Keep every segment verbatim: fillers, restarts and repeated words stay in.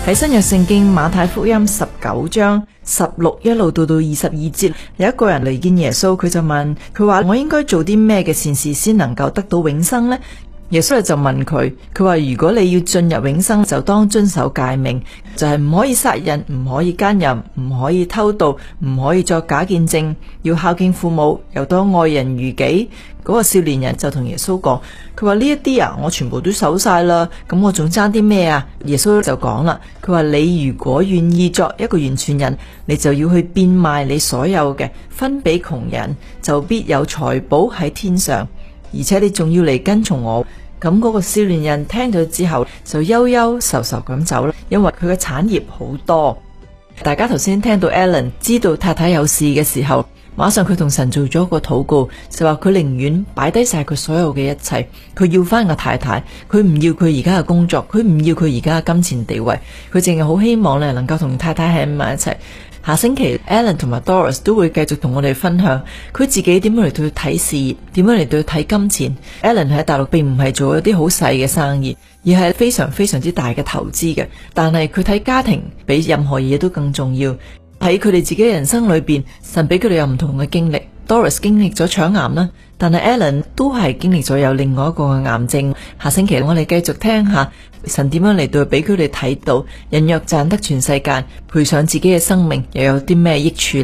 喺新約聖經馬太福音十九章十六一路到到二十二節，有一個人嚟見耶穌，佢就問佢話：我應該做啲咩嘅善事先能夠得到永生呢？耶穌就問佢，佢話如果你要進入永生，就當遵守誡命，就係唔可以殺人，唔可以奸淫，唔可以偷盜，唔可以作假見證，要孝敬父母，又當愛人如己。嗰個少年人就同耶穌講，佢話呢一啲啊，我全部都守晒啦，咁我仲爭啲咩啊？耶穌就講啦，佢話你如果願意作一個完全人，你就要去變賣你所有嘅，分俾窮人，就必有財寶喺天上。而且你仲要嚟跟從我。咁嗰個少年人聽咗之後就憂憂愁愁咁走啦，因為佢嘅產業好多。大家頭先聽到 Alan 知道太太有事嘅時候，馬上佢同神做咗個禱告，就話佢寧願擺低晒佢所有嘅一切，佢要翻個太太，佢唔要佢而家嘅工作，佢唔要佢而家嘅金錢地位，佢淨係好希望咧能夠同太太喺埋一齊。下星期 Alan 同埋 Doris 都會繼續同我哋分享佢自己點樣嚟到睇事業，點樣嚟到睇金錢。Alan 喺大陸並唔係做一啲好細嘅生意，而係非常非常之大嘅投資嘅，但係佢睇家庭比任何嘢都更重要。喺佢哋自己人生裏邊，神俾佢哋有唔同嘅經歷。Doris 經歷咗腸癌啦，但係 Alan 都係經歷咗有另外一個嘅癌症。下星期我哋繼續聽下神點樣嚟到俾佢哋睇到，人若賺得全世界，賠上自己嘅生命，又有啲咩益處？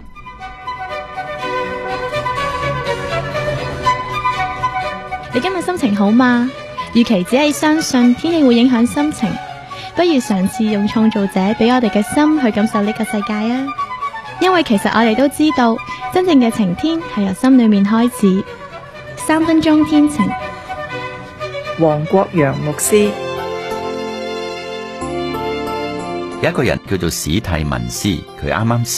你今日心情好嗎？與其只係相信天氣會影響心情，不如嘗試用創造者俾我哋嘅心去感受呢個世界啊！因為其實我哋都知道，真正嘅晴天係由心裏面開始。三分鐘天晴， 黃國陽牧師。 有一個人叫做史蒂文斯，佢啱啱